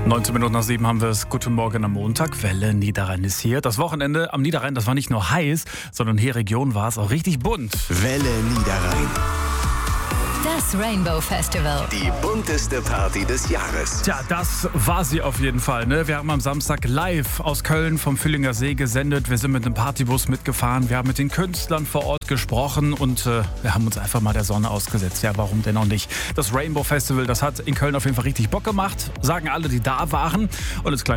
19 Minuten nach 7 haben wir es. Guten Morgen am Montag. Welle Niederrhein ist hier. Das Wochenende am Niederrhein, das war nicht nur heiß, sondern hier Region war es auch richtig bunt. Welle Niederrhein. Das Rainbow Festival. Die bunteste Party des Jahres. Tja, das war sie auf jeden Fall. Ne? Wir haben am Samstag live aus Köln vom Vüllinger See gesendet. Wir sind mit einem Partybus mitgefahren. Wir haben mit den Künstlern vor Ort gesprochen und wir haben uns einfach mal der Sonne ausgesetzt. Ja, warum denn auch nicht? Das Rainbow Festival, das hat in Köln auf jeden Fall richtig Bock gemacht, sagen alle, die da waren. Und jetzt gleich